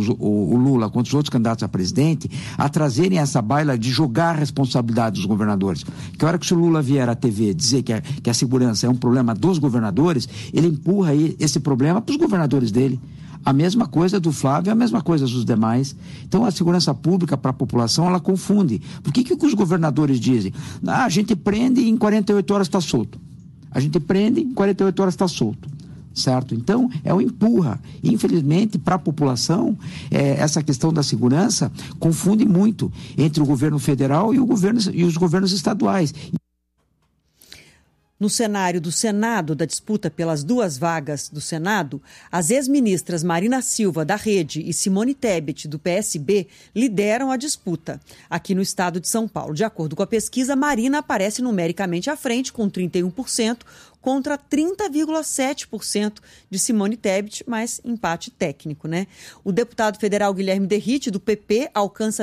o Lula quanto os outros candidatos a presidente a trazerem essa baila de jogar a responsabilidade dos governadores. Que a hora que o Lula vier à TV dizer que a segurança é um problema dos governadores, ele empurra esse problema para os governadores dele. A mesma coisa do Flávio, a mesma coisa dos demais. Então, a segurança pública para a população, ela confunde. Por que os governadores dizem? A gente prende e em 48 horas está solto. A gente prende e em 48 horas está solto. Certo? Então, é um empurra. Infelizmente, para a população, essa questão da segurança confunde muito entre o governo federal e os governos estaduais. No cenário do Senado, da disputa pelas 2 vagas do Senado, as ex-ministras Marina Silva, da Rede, e Simone Tebet, do PSB, lideram a disputa. Aqui no estado de São Paulo, de acordo com a pesquisa, Marina aparece numericamente à frente, com 31%, contra 30,7% de Simone Tebet, mas empate técnico, né? O deputado federal Guilherme Derrite, do PP, alcança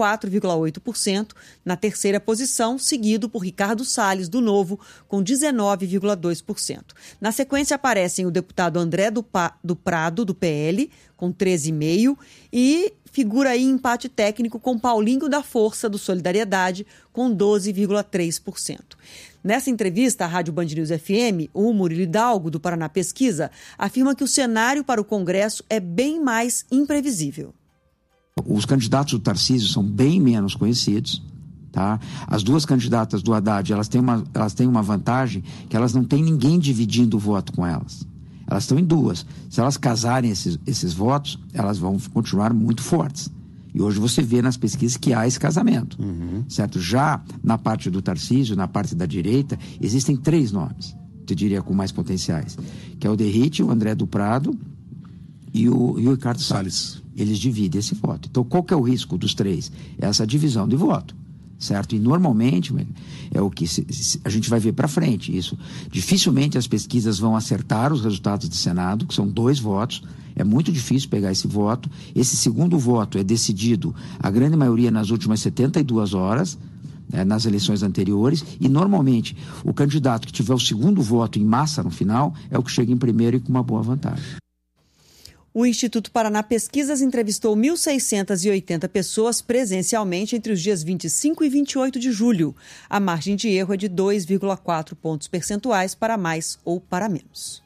24,8% na terceira posição, seguido por Ricardo Salles, do Novo, com 19,2%. Na sequência aparecem o deputado André do Prado, do PL, com 13,5%, e figura aí empate técnico com Paulinho da Força, do Solidariedade, com 12,3%. Nessa entrevista à Rádio Band News FM, o Murilo Hidalgo, do Paraná Pesquisa, afirma que o cenário para o Congresso é bem mais imprevisível. Os candidatos do Tarcísio são bem menos conhecidos. Tá? As 2 candidatas do Haddad, elas têm uma vantagem que elas não têm ninguém dividindo o voto com elas. Elas estão em 2. Se elas casarem esses votos, elas vão continuar muito fortes. E hoje você vê nas pesquisas que há esse casamento, certo? Já na parte do Tarcísio, na parte da direita, existem 3 nomes, eu diria, com mais potenciais, que é o Derrite, o André do Prado e o Ricardo Salles. Eles dividem esse voto. Então, qual que é o risco dos 3? É essa divisão de voto, certo? E normalmente é o que a gente vai ver para frente. Isso, dificilmente as pesquisas vão acertar os resultados do Senado, que são 2 votos. É muito difícil pegar esse voto. Esse segundo voto é decidido, a grande maioria, nas últimas 72 horas, nas eleições anteriores, e normalmente o candidato que tiver o segundo voto em massa no final é o que chega em primeiro e com uma boa vantagem. O Instituto Paraná Pesquisas entrevistou 1.680 pessoas presencialmente entre os dias 25 e 28 de julho. A margem de erro é de 2,4 pontos percentuais para mais ou para menos.